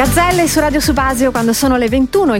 Gazzelle su Radio Subasio quando sono le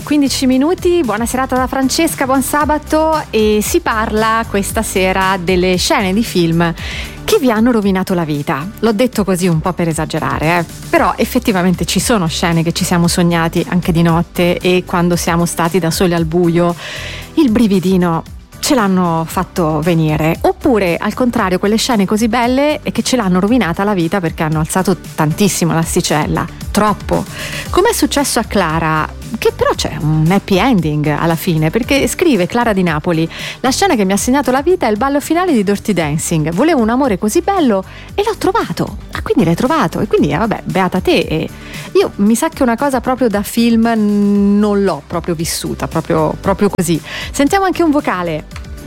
21:15. Buona serata da Francesca, buon sabato. E si parla questa sera delle scene di film che vi hanno rovinato la vita. L'ho detto così un po' per esagerare, però effettivamente ci sono scene che ci siamo sognati anche di notte e quando siamo stati da soli al buio il brividino ce l'hanno fatto venire, oppure al contrario quelle scene così belle e che ce l'hanno rovinata la vita perché hanno alzato tantissimo l'asticella, troppo, come è successo a Clara, che però c'è un happy ending alla fine, perché scrive Clara di Napoli: la scena che mi ha segnato la vita è il ballo finale di Dirty Dancing, volevo un amore così bello e l'ho trovato. Ah, quindi l'hai trovato, e quindi vabbè, beata te. E io mi sa che una cosa proprio da film non l'ho proprio vissuta, proprio così. Sentiamo anche un vocale.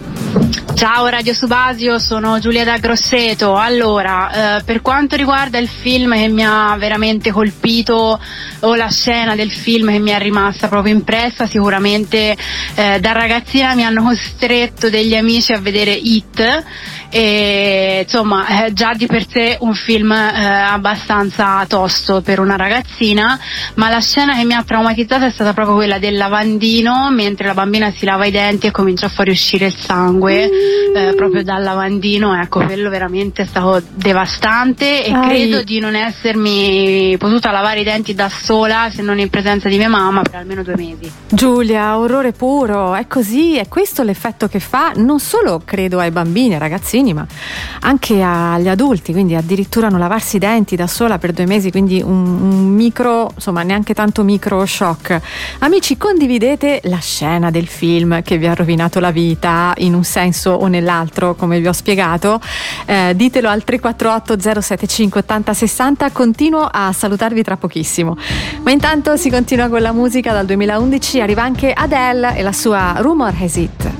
Ciao Radio Subasio, sono Giulia da Grosseto. Allora, per quanto riguarda il film che mi ha veramente colpito o la scena del film che mi è rimasta proprio impressa, sicuramente da ragazzina mi hanno costretto degli amici a vedere It, e insomma già di per sé un film abbastanza tosto per una ragazzina, ma la scena che mi ha traumatizzata è stata proprio quella del lavandino mentre la bambina si lava i denti e comincia a fuoriuscire il sangue proprio dal lavandino. Ecco, quello veramente è stato devastante e credo di non essermi potuta lavare i denti da sola, se non in presenza di mia mamma, per almeno 2 mesi. Giulia, orrore puro, è così, è questo l'effetto che fa non solo credo ai bambini, ai ragazzini, ma anche agli adulti, quindi addirittura non lavarsi i denti da sola per 2 mesi, quindi un micro, insomma neanche tanto micro shock. Amici, condividete la scena del film che vi ha rovinato la vita in un senso o nell'altro, come vi ho spiegato, ditelo al 348 075 80 60. Continuo a salutarvi tra pochissimo, ma intanto si continua con la musica. Dal 2011 arriva anche Adele e la sua Rumor Has It.